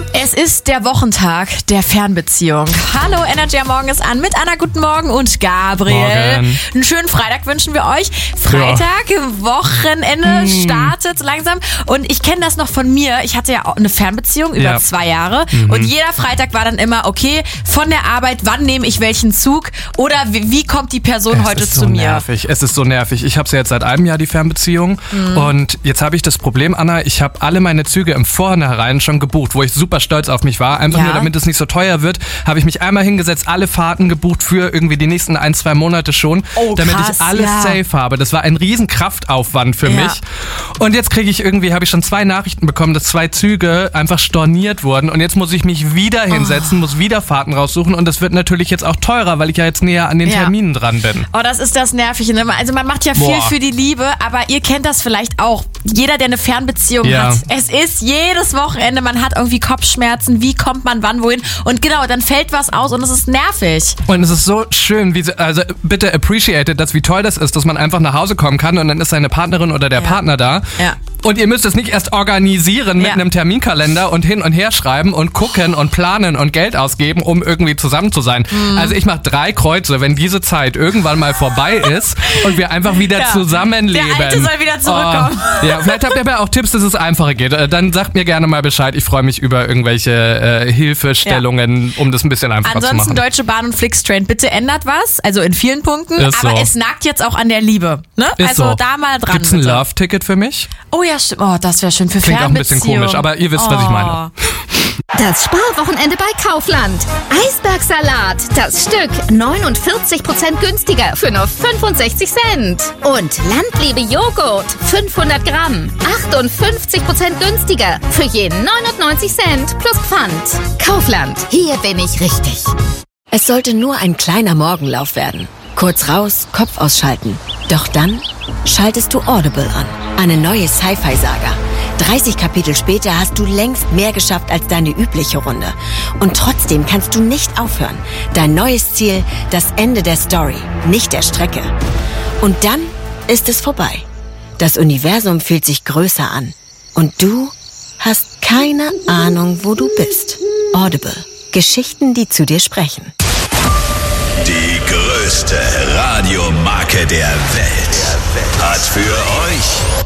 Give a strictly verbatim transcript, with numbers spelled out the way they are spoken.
Es ist der Wochentag der Fernbeziehung. Hallo, Energy am Morgen ist an mit Anna, guten Morgen und Gabriel. Morgen. Einen schönen Freitag wünschen wir euch. Freitag, ja. Wochenende hm. startet langsam. Und ich kenne das noch von mir. Ich hatte ja auch eine Fernbeziehung über ja. zwei Jahre. Mhm. Und jeder Freitag war dann immer, okay, von der Arbeit, wann nehme ich welchen Zug? Oder wie, wie kommt die Person es heute ist zu so mir? Nervig. Es ist so nervig. Ich habe ja jetzt seit einem Jahr die Fernbeziehung. Mhm. Und jetzt habe ich das Problem, Anna, ich habe alle meine Züge im Vornherein schon gebucht, wo ich super stolz auf mich war. Einfach ja. nur, damit es nicht so teuer wird, habe ich mich einmal hingesetzt, alle Fahrten gebucht für irgendwie die nächsten ein, zwei Monate schon, oh, damit krass, ich alles ja. safe habe. Das war ein riesen Kraftaufwand für ja. mich. Und jetzt kriege ich irgendwie, habe ich schon zwei Nachrichten bekommen, dass zwei Züge einfach storniert wurden. Und jetzt muss ich mich wieder hinsetzen, oh. muss wieder Fahrten raussuchen. Und das wird natürlich jetzt auch teurer, weil ich ja jetzt näher an den ja. Terminen dran bin. Oh, das ist das Nervige. Also man macht ja viel Boah. für die Liebe, aber ihr kennt das vielleicht auch. Jeder, der eine Fernbeziehung ja. hat. Es ist jedes Wochenende, man hat irgendwie Kopfschmerzen, wie kommt man wann wohin? Und genau, dann fällt was aus und es ist nervig. Und es ist so schön, wie sie, also bitte appreciate das, wie toll das ist, dass man einfach nach Hause kommen kann und dann ist seine Partnerin oder der ja. Partner da. Ja. Und ihr müsst es nicht erst organisieren mit ja. einem Terminkalender und hin und her schreiben und gucken und planen und Geld ausgeben, um irgendwie zusammen zu sein. Mhm. Also ich mache drei Kreuze, wenn diese Zeit irgendwann mal vorbei ist und wir einfach wieder ja. zusammenleben. Der Alte soll wieder zurückkommen. Oh, ja, vielleicht habt ihr aber auch Tipps, dass es einfacher geht. Dann sagt mir gerne mal Bescheid. Ich freue mich über irgendwelche äh, Hilfestellungen, ja. um das ein bisschen einfacher Ansonsten zu machen. Deutsche Bahn und Flixtrain, bitte ändert was. Also in vielen Punkten. Ist aber so. es nagt jetzt auch an der Liebe. Ne? Ist also so. da mal dran. Gibt's ein bitte. Love-Ticket für mich? Oh ja, stimmt. Oh, das wäre schön für Klingt auch ein bisschen Fernbeziehung. komisch, aber ihr wisst, oh. was ich meine. Das Sparwochenende bei Kaufland. Eisbergsalat, das Stück neunundvierzig Prozent günstiger für nur fünfundsechzig Cent. Und Landliebe Joghurt, fünfhundert Gramm, achtundfünfzig Prozent günstiger für je neunundneunzig Cent plus Pfand. Kaufland, hier bin ich richtig. Es sollte nur ein kleiner Morgenlauf werden. Kurz raus, Kopf ausschalten. Doch dann schaltest du Audible an. Eine neue Sci-Fi-Saga. dreißig Kapitel später hast du längst mehr geschafft als deine übliche Runde. Und trotzdem kannst du nicht aufhören. Dein neues Ziel, das Ende der Story, nicht der Strecke. Und dann ist es vorbei. Das Universum fühlt sich größer an. Und du hast keine Ahnung, wo du bist. Audible. Geschichten, die zu dir sprechen. Die größte Radiomarke der Welt hat für euch